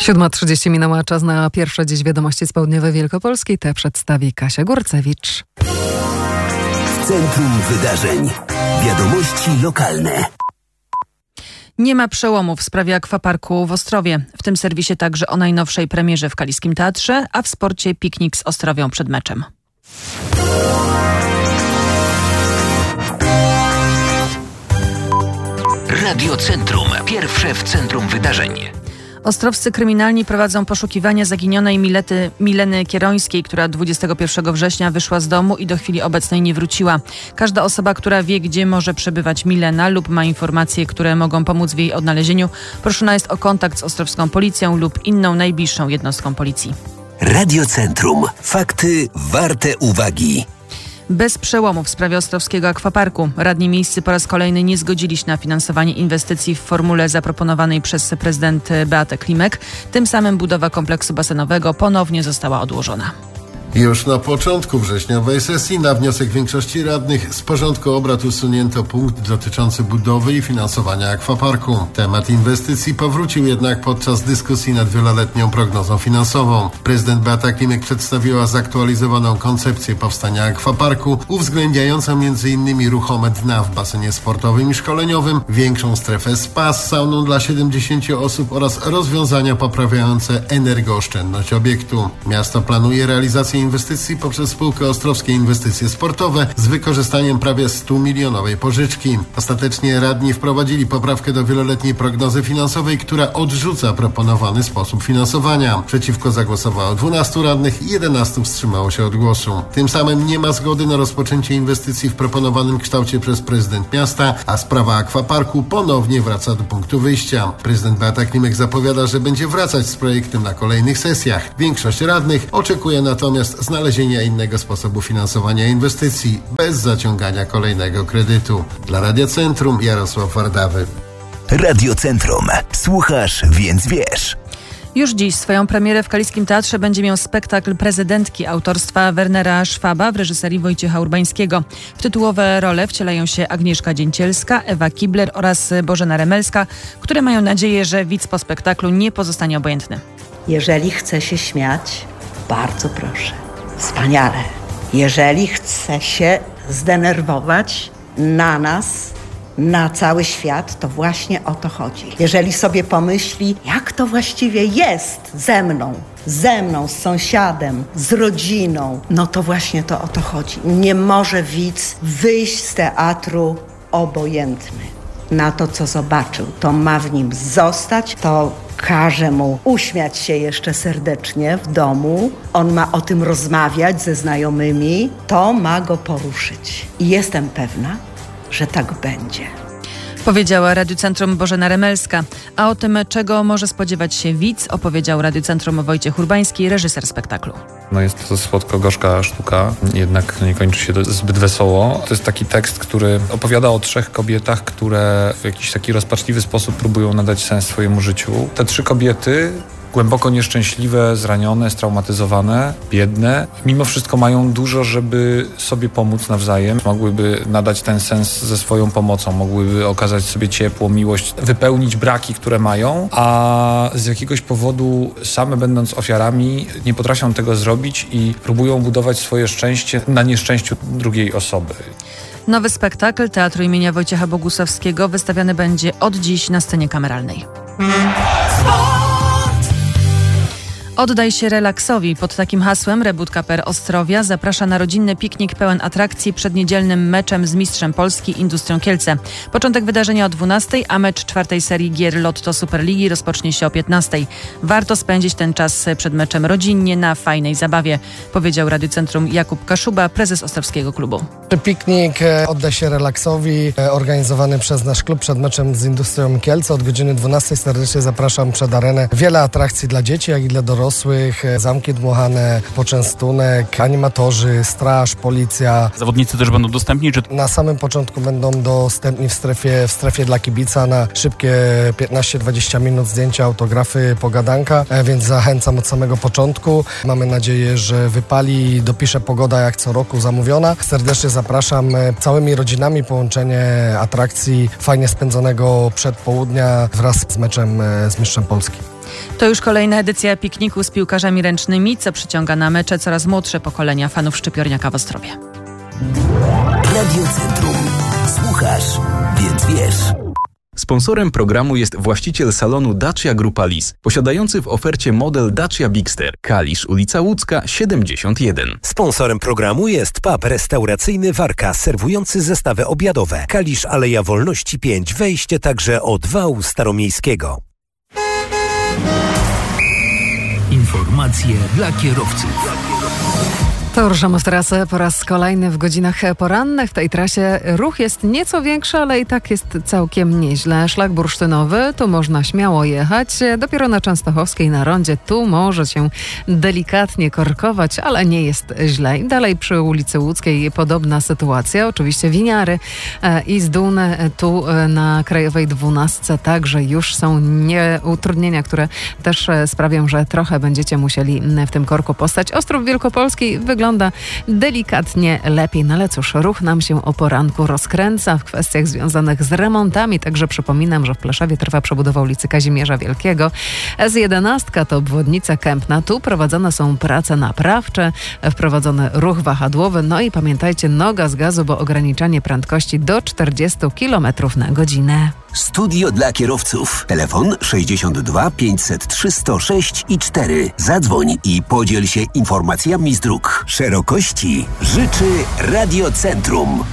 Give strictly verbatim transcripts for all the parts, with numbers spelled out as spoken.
siódma trzydzieści minęła, czas na pierwsze dziś wiadomości z południowej Wielkopolski. Te przedstawi Kasia Górcewicz. W centrum wydarzeń. Wiadomości lokalne. Nie ma przełomu w sprawie akwaparku w Ostrowie. W tym serwisie także o najnowszej premierze w Kaliskim Teatrze, a w sporcie piknik z Ostrowią przed meczem. Radio Centrum. Pierwsze w centrum wydarzeń. Ostrowscy kryminalni prowadzą poszukiwania zaginionej Milety, Mileny Kierońskiej, która dwudziestego pierwszego września wyszła z domu i do chwili obecnej nie wróciła. Każda osoba, która wie, gdzie może przebywać Milena lub ma informacje, które mogą pomóc w jej odnalezieniu, proszona jest o kontakt z ostrowską policją lub inną najbliższą jednostką policji. Radio Centrum. Fakty warte uwagi. Bez przełomu w sprawie ostrowskiego akwaparku. Radni miejscy po raz kolejny nie zgodzili się na finansowanie inwestycji w formule zaproponowanej przez prezydent Beatę Klimek. Tym samym budowa kompleksu basenowego ponownie została odłożona. Już na początku wrześniowej sesji na wniosek większości radnych z porządku obrad usunięto punkt dotyczący budowy i finansowania akwaparku. Temat inwestycji powrócił jednak podczas dyskusji nad wieloletnią prognozą finansową. Prezydent Beata Klimek przedstawiła zaktualizowaną koncepcję powstania akwaparku, uwzględniającą m.in. ruchome dna w basenie sportowym i szkoleniowym, większą strefę spa z sauną dla siedemdziesięciu osób oraz rozwiązania poprawiające energooszczędność obiektu. Miasto planuje realizację inwestycji poprzez spółkę Ostrowskie Inwestycje Sportowe z wykorzystaniem prawie stu milionowej pożyczki. Ostatecznie radni wprowadzili poprawkę do wieloletniej prognozy finansowej, która odrzuca proponowany sposób finansowania. Przeciwko zagłosowało dwunastu radnych i jedenastu wstrzymało się od głosu. Tym samym nie ma zgody na rozpoczęcie inwestycji w proponowanym kształcie przez prezydent miasta, a sprawa akwaparku ponownie wraca do punktu wyjścia. Prezydent Beata Klimek zapowiada, że będzie wracać z projektem na kolejnych sesjach. Większość radnych oczekuje natomiast znalezienia innego sposobu finansowania inwestycji bez zaciągania kolejnego kredytu. Dla Radia Centrum Jarosław Wardawy. Radio Centrum. Słuchasz, więc wiesz. Już dziś swoją premierę w Kaliskim Teatrze będzie miał spektakl Prezydentki autorstwa Wernera Szwaba w reżyserii Wojciecha Urbańskiego. W tytułowe role wcielają się Agnieszka Dzięcielska, Ewa Kibler oraz Bożena Remelska, które mają nadzieję, że widz po spektaklu nie pozostanie obojętny. Jeżeli chce się śmiać, bardzo proszę. Wspaniale. Jeżeli chce się zdenerwować na nas, na cały świat, to właśnie o to chodzi. Jeżeli sobie pomyśli, jak to właściwie jest ze mną, ze mną, z sąsiadem, z rodziną, no to właśnie to o to chodzi. Nie może widz wyjść z teatru obojętny na to, co zobaczył. To ma w nim zostać, to każe mu uśmiać się jeszcze serdecznie w domu. On ma o tym rozmawiać ze znajomymi. To ma go poruszyć. I jestem pewna, że tak będzie. Powiedziała Radiu Centrum Bożena Remelska. A o tym, czego może spodziewać się widz, opowiedział Radiu Centrum Wojciech Urbański, reżyser spektaklu. No jest to słodko-gorzka sztuka, jednak nie kończy się to zbyt wesoło. To jest taki tekst, który opowiada o trzech kobietach, które w jakiś taki rozpaczliwy sposób próbują nadać sens swojemu życiu. Te trzy kobiety, głęboko nieszczęśliwe, zranione, straumatyzowane, biedne, mimo wszystko mają dużo, żeby sobie pomóc nawzajem. Mogłyby nadać ten sens ze swoją pomocą, mogłyby okazać sobie ciepło, miłość, wypełnić braki, które mają, a z jakiegoś powodu same będąc ofiarami nie potrafią tego zrobić i próbują budować swoje szczęście na nieszczęściu drugiej osoby. Nowy spektakl Teatru imienia Wojciecha Bogusławskiego wystawiany będzie od dziś na scenie kameralnej. Oddaj się relaksowi. Pod takim hasłem Rebudka P R Ostrowia zaprasza na rodzinny piknik pełen atrakcji przed niedzielnym meczem z mistrzem Polski Industrią Kielce. Początek wydarzenia o dwunastej, a mecz czwartej serii gier Lotto Superligi rozpocznie się o piętnastej. Warto spędzić ten czas przed meczem rodzinnie na fajnej zabawie, powiedział Radiu Centrum Jakub Kaszuba, prezes Ostrowskiego Klubu. Piknik Oddaj się relaksowi, organizowany przez nasz klub przed meczem z Industrią Kielce od godziny dwunastej. Serdecznie zapraszam przed arenę. Wiele atrakcji dla dzieci, jak i dla dorosłych. Zamki dmuchane, poczęstunek, animatorzy, straż, policja. Zawodnicy też będą dostępni? Czy... Na samym początku będą dostępni w strefie, w strefie dla kibica na szybkie piętnaście dwadzieścia minut zdjęcia, autografy, pogadanka, więc zachęcam od samego początku. Mamy nadzieję, że wypali, dopisze pogoda jak co roku zamówiona. Serdecznie zapraszam całymi rodzinami, połączenie atrakcji fajnie spędzonego przedpołudnia wraz z meczem z mistrzem Polski. To już kolejna edycja pikniku z piłkarzami ręcznymi, co przyciąga na mecze coraz młodsze pokolenia fanów szczypiorniaka w Ostrowie. Radio Centrum. Słuchasz, więc wiesz. Sponsorem programu jest właściciel salonu Dacia Grupa Lis, posiadający w ofercie model Dacia Bigster, Kalisz, ulica Łódzka, siedemdziesiąt jeden. Sponsorem programu jest pub restauracyjny Warka, serwujący zestawy obiadowe. Kalisz, Aleja Wolności pięć, wejście także od wału staromiejskiego. Informacje dla kierowców. To ruszamy w trasę po raz kolejny w godzinach porannych. W tej trasie ruch jest nieco większy, ale i tak jest całkiem nieźle. Szlak bursztynowy, tu można śmiało jechać. Dopiero na Częstochowskiej na rondzie, tu może się delikatnie korkować, ale nie jest źle. I dalej przy ulicy Łódzkiej podobna sytuacja. Oczywiście Winiary i Zdun, tu na Krajowej dwunastce także już są nie, utrudnienia, które też sprawią, że trochę będziecie musieli w tym korku postać. Ostrów Wielkopolski wygląda Wygląda delikatnie lepiej, no ale cóż, ruch nam się o poranku rozkręca w kwestiach związanych z remontami, także przypominam, że w Pleszewie trwa przebudowa ulicy Kazimierza Wielkiego. S jedenaście to obwodnica Kępna, tu prowadzone są prace naprawcze, wprowadzony ruch wahadłowy, no i pamiętajcie, noga z gazu, bo ograniczanie prędkości do czterdzieści kilometrów na godzinę. Studio dla kierowców. Telefon sześćdziesiąt dwa pięćset trzy sto sześć i cztery. Zadzwoń i podziel się informacjami z dróg. Szerokości życzy Radio Centrum.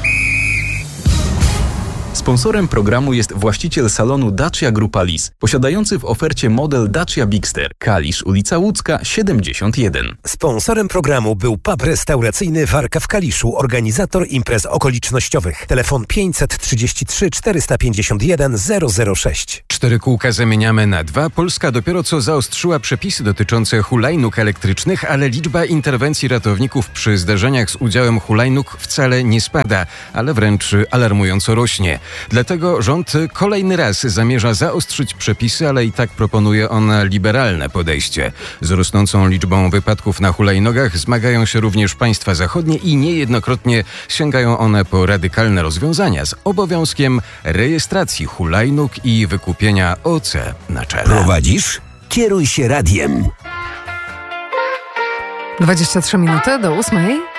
Sponsorem programu jest właściciel salonu Dacia Grupa Lis, posiadający w ofercie model Dacia Bigster, Kalisz, ulica Łódzka, siedemdziesiąt jeden. Sponsorem programu był pub restauracyjny Warka w Kaliszu, organizator imprez okolicznościowych. Telefon pięćset trzydzieści trzy czterysta pięćdziesiąt jeden zero zero sześć. Cztery kółka zamieniamy na dwa. Polska dopiero co zaostrzyła przepisy dotyczące hulajnóg elektrycznych, ale liczba interwencji ratowników przy zdarzeniach z udziałem hulajnóg wcale nie spada, ale wręcz alarmująco rośnie. Dlatego rząd kolejny raz zamierza zaostrzyć przepisy, ale i tak proponuje on liberalne podejście. Z rosnącą liczbą wypadków na hulajnogach zmagają się również państwa zachodnie i niejednokrotnie sięgają one po radykalne rozwiązania z obowiązkiem rejestracji hulajnóg i wykupienia O C na czele. Prowadzisz? Kieruj się radiem. dwadzieścia trzy minuty do ósmej.